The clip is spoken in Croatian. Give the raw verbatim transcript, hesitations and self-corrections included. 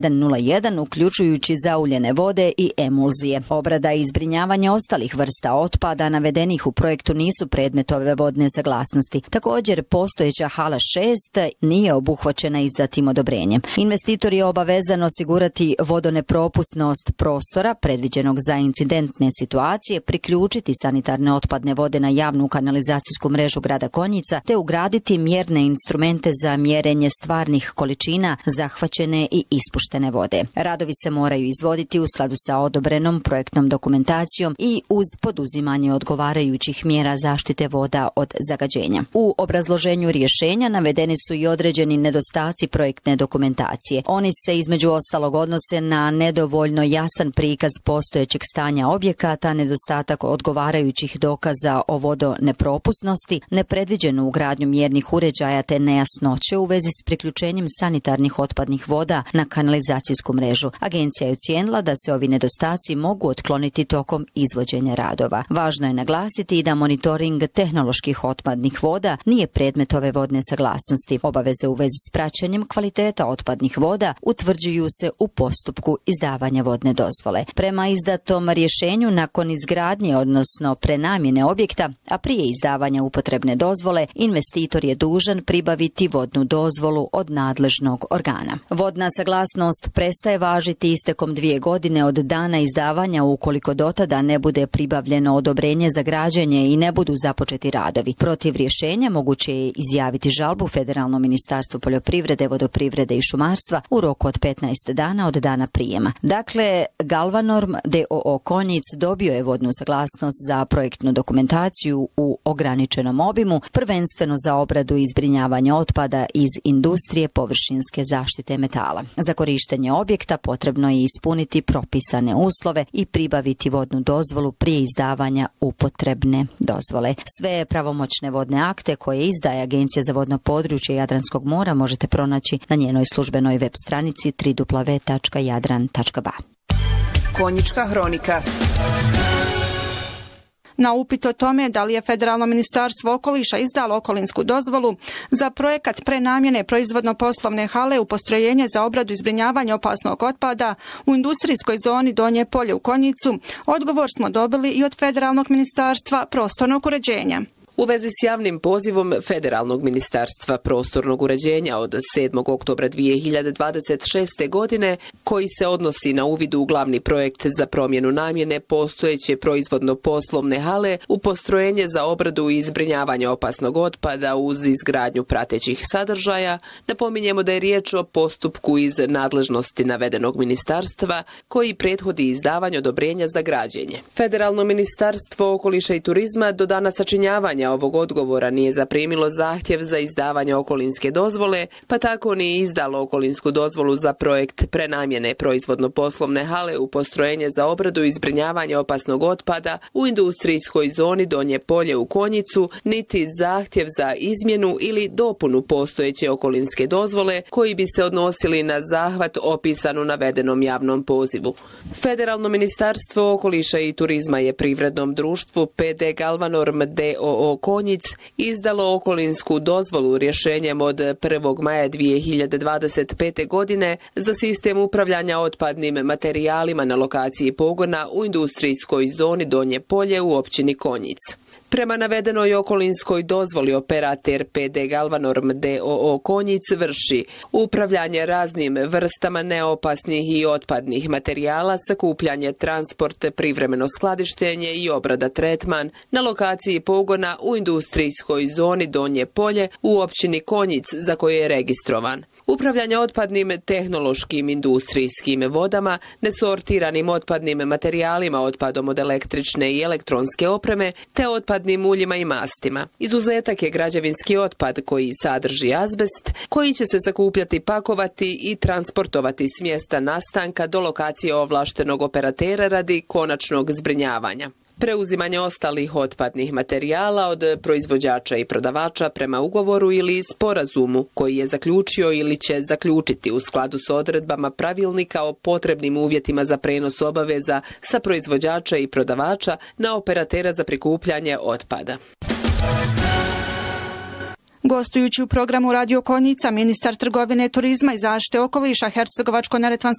nula jedan, uključujući zauljene vode i emulzije. Obrada i zbrinjavanje ostalih vrsta otpada navedenih u projektu nisu predmet ove vodne saglasnosti. Također, postojeća hala šest nije obuhvaćena izdatim odobrenjem. Investitor je obavezan osigurati vodonepropusnost prostora predviđenog za incidentne situacije, priključiti sanitarne otpadne vode na javnu kanalizacijsku mrežu grada Konjica te ugraditi mjerne instrumente za mjerenje stvarnih količina zahvaćene i ispuštene vode. Radovi se moraju izvoditi u skladu sa odobrenom projektnom dokumentacijom i uz poduzimanje odgovarajućih mjera zaštite voda od zagađenja. U obrazloženju rješenja navedeni su i određeni nedostaci projektne dokumentacije. Oni se između ostalog odnose na nedovoljno jasan prikaz postojećeg stanja objekata, nedostatak odgovarajućih dokaza o vodonepropusnosti, nepredviđenu ugradnju mjernih uređaja te nejasnoće u vezi s priključenjem sanitarnih otpadnih voda na kanalizacijsku mrežu. Agencija je ocijenila da se ovi nedostaci mogu otkloniti tokom izvođenja radova. Važno je naglasiti i da monitoring tehnoloških otpadnih voda nije predmet ove vodne saglasnosti. Obaveze u vezi s praćenjem kvaliteta otpadnih voda utvrđuju se u postupku izdavanja vodne dozvole. Prema izdatom rješenju nakon izgradnje, odnosno prenamjene objekta, a prije izdavanja upotrebne dozvole, investitor je dužan pribaviti vodnu dozvolu od nadležnog organa. Vodna saglasnost prestaje važiti istekom dvije godine od dana izdavanja ukoliko dotada ne bude pribavljeno odobrenje za građenje i ne budu započeti radovi. Protiv rješenja moguće je izjaviti žalbu Federalnom ministarstvu poljoprivrede, vodoprivrede i šumarstva u roku od petnaest dana od dana prijema. Dakle, Galvanorm d o o Konjic dobio je vodnu saglasnost za projektnu dokumentaciju u ograničenom obimu, prvenstveno za obradu i zbrinjavanje otpada iz industrije površinske zaštite metala. Za korištenje objekta potrebno je ispuniti propisane uslove i pribaviti vodnu dozvolu prije izdavanja upotrebne dozvole. Sve pravomoćne vodne akte koje izdaje Agencija za vodno područje Jadranskog mora možete pronaći na njenoj službenoj web stranici w w w tačka jadran tačka b a. Konjička hronika. Na upit o tome da li je Federalno ministarstvo okoliša izdalo okolinsku dozvolu za projekat prenamjene proizvodno-poslovne hale u postrojenje za obradu i zbrinjavanje opasnog otpada u industrijskoj zoni Donje Polje u Konjicu, odgovor smo dobili i od Federalnog ministarstva prostornog uređenja. U vezi s javnim pozivom Federalnog ministarstva prostornog uređenja od sedmog oktobra dvije hiljade dvadeset šeste. godine, koji se odnosi na uvid u glavni projekt za promjenu namjene postojeće proizvodno-poslovne hale u postrojenje za obradu i zbrinjavanje opasnog otpada uz izgradnju pratećih sadržaja, napominjemo da je riječ o postupku iz nadležnosti navedenog ministarstva koji prethodi izdavanju odobrenja za građenje. Federalno ministarstvo okoliša i turizma do dana sačinjavanja ovog odgovora nije zaprimilo zahtjev za izdavanje okolinske dozvole, pa tako nije izdalo okolinsku dozvolu za projekt prenamjene proizvodno-poslovne hale u postrojenje za obradu i zbrinjavanje opasnog otpada u industrijskoj zoni Donje Polje u Konjicu, niti zahtjev za izmjenu ili dopunu postojeće okolinske dozvole koji bi se odnosili na zahvat opisan u navedenom javnom pozivu. Federalno ministarstvo okoliša i turizma je privrednom društvu P D Galvanorm d o o Konjic izdalo okolinsku dozvolu rješenjem od prvog maja dvije hiljade dvadeset pete. godine za sistem upravljanja otpadnim materijalima na lokaciji pogona u industrijskoj zoni Donje Polje u općini Konjic. Prema navedenoj okolinskoj dozvoli operater P D Galvanorm d o o Konjic vrši upravljanje raznim vrstama neopasnih i otpadnih materijala, sakupljanje, transport, privremeno skladištenje i obrada tretman na lokaciji pogona u industrijskoj zoni Donje Polje u općini Konjic za koje je registrovan. Upravljanje otpadnim tehnološkim industrijskim vodama, nesortiranim otpadnim materijalima, otpadom od električne i elektronske opreme, te otpadnim uljima i mastima. Izuzetak je građevinski otpad koji sadrži azbest, koji će se sakupljati, pakovati i transportovati s mjesta nastanka do lokacije ovlaštenog operatera radi konačnog zbrinjavanja. Preuzimanje ostalih otpadnih materijala od proizvođača i prodavača prema ugovoru ili sporazumu koji je zaključio ili će zaključiti u skladu s odredbama pravilnika o potrebnim uvjetima za prenos obaveza sa proizvođača i prodavača na operatera za prikupljanje otpada. Gostujući u programu Radio Konjica, ministar trgovine, turizma i zaštite okoliša Hercegovačko-neretvanske